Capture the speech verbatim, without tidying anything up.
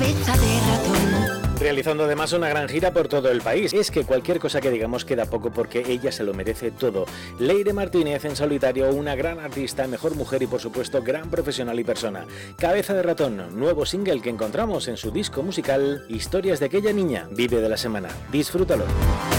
cabeza de ratón. Realizando además una gran gira por todo el país. Es que cualquier cosa que digamos queda poco porque ella se lo merece todo. Leire Martínez en solitario, una gran artista, mejor mujer y por supuesto gran profesional y persona. Cabeza de ratón, nuevo single que encontramos en su disco musical Historias de aquella niña. Vive de la semana. Disfrútalo.